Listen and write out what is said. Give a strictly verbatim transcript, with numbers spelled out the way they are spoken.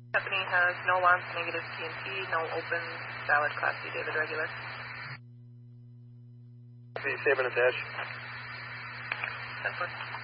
Company has no launch, negative T N T, no open, valid Class C David regular. Be seven at dash. ten four.